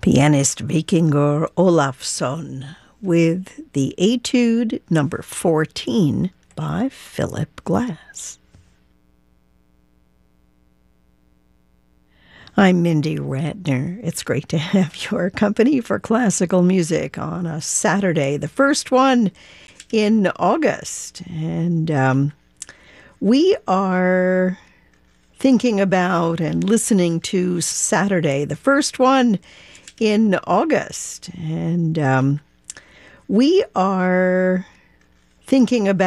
Pianist Vikingur Olafsson with the Etude number 14 by Philip Glass. I'm Mindy Ratner. It's great to have your company for classical music on a Saturday, the first one in August. And we are thinking about and listening to Saturday, the first one in August. And we are thinking about